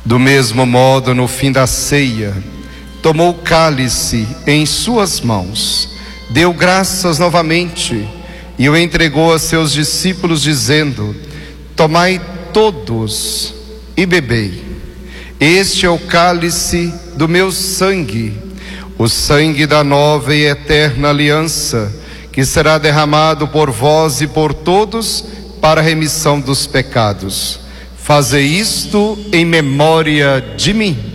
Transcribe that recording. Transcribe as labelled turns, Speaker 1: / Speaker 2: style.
Speaker 1: Do mesmo modo, no fim da ceia, tomou o cálice em suas mãos, deu graças novamente e o entregou a seus discípulos, dizendo: tomai todos e bebei. Este é o cálice do meu sangue, o sangue da nova e eterna aliança, que será derramado por vós e por todos para a remissão dos pecados. Fazei isto em memória de mim.